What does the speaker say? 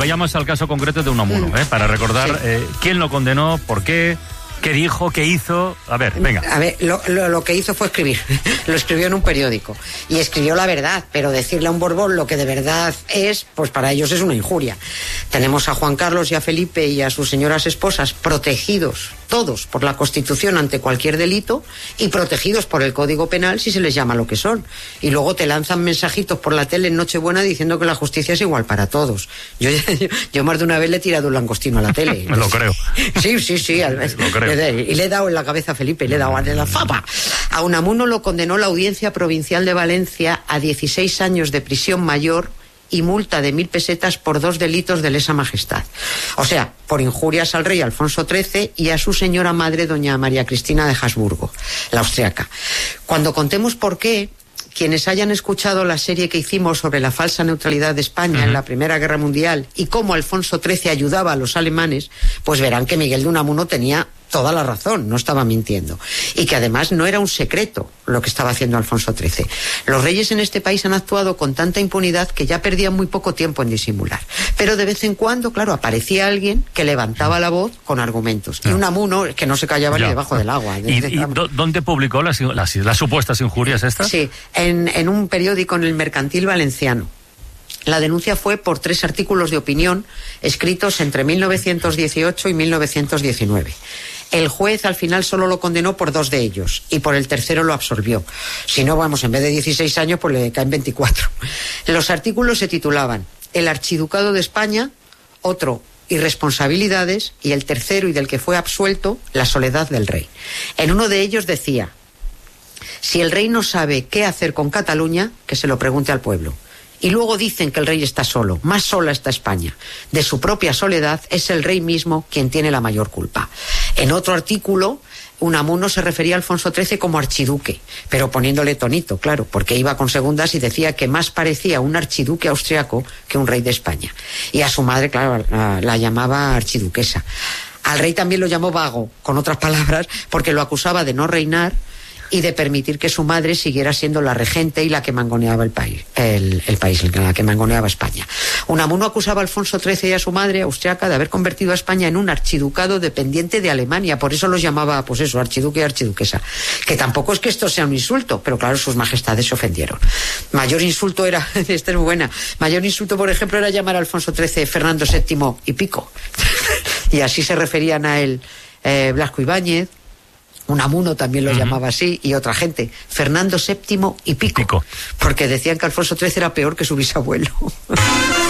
vayamos al caso concreto de Unamuno, para recordar quién lo condenó, por qué dijo, qué hizo. A ver, venga. A ver, lo que hizo fue escribir. Lo escribió en un periódico. Y escribió la verdad, pero decirle a un Borbón lo que de verdad es, pues para ellos es una injuria. Tenemos a Juan Carlos y a Felipe y a sus señoras esposas protegidos, todos, por la Constitución ante cualquier delito, y protegidos por el Código Penal si se les llama lo que son. Y luego te lanzan mensajitos por la tele en Nochebuena diciendo que la justicia es igual para todos. Yo más de una vez le he tirado un langostino a la tele. Me lo creo. Sí, lo creo. Y le he dado en la cabeza a Felipe, le he dado en la fapa. A Unamuno lo condenó la Audiencia Provincial de Valencia a 16 años de prisión mayor y multa de 1.000 pesetas por 2 delitos de lesa majestad. O sea, por injurias al rey Alfonso XIII y a su señora madre, doña María Cristina de Habsburgo, la austriaca. Cuando contemos por qué, quienes hayan escuchado la serie que hicimos sobre la falsa neutralidad de España en la Primera Guerra Mundial y cómo Alfonso XIII ayudaba a los alemanes, pues verán que Miguel de Unamuno tenía toda la razón, no estaba mintiendo. Y que además no era un secreto lo que estaba haciendo Alfonso XIII. Los reyes en este país han actuado con tanta impunidad que ya perdían muy poco tiempo en disimular. Pero de vez en cuando, claro, aparecía alguien que levantaba la voz con argumentos. Y Unamuno, que no se callaba ni debajo del agua. ¿Y dónde publicó las supuestas injurias estas? Sí, en un periódico, en el Mercantil Valenciano. La denuncia fue por 3 artículos de opinión escritos entre 1918 y 1919. El juez al final solo lo condenó por 2 de ellos y por el tercero lo absolvió. Si no, vamos, en vez de 16 años, pues le caen 24. Los artículos se titulaban El Archiducado de España, otro, Irresponsabilidades, y el tercero, y del que fue absuelto, La soledad del rey. En uno de ellos decía: si el rey no sabe qué hacer con Cataluña, que se lo pregunte al pueblo. Y luego dicen que el rey está solo, más sola está España. De su propia soledad es el rey mismo quien tiene la mayor culpa. En otro artículo, Unamuno se refería a Alfonso XIII como archiduque, pero poniéndole tonito, claro, porque iba con segundas y decía que más parecía un archiduque austriaco que un rey de España. Y a su madre, claro, la llamaba archiduquesa. Al rey también lo llamó vago, con otras palabras, porque lo acusaba de no reinar y de permitir que su madre siguiera siendo la regente y la que mangoneaba el país, la que mangoneaba España. Unamuno acusaba a Alfonso XIII y a su madre austriaca de haber convertido a España en un archiducado dependiente de Alemania, por eso los llamaba, pues eso, archiduque y archiduquesa. Que tampoco es que esto sea un insulto, pero claro, sus majestades se ofendieron. Mayor insulto era, esta es muy buena, mayor insulto, por ejemplo, era llamar a Alfonso XIII Fernando VII y pico. Y así se referían a él Blasco Ibáñez. Unamuno también lo llamaba así, y otra gente, Fernando VII y pico, porque decían que Alfonso XIII era peor que su bisabuelo.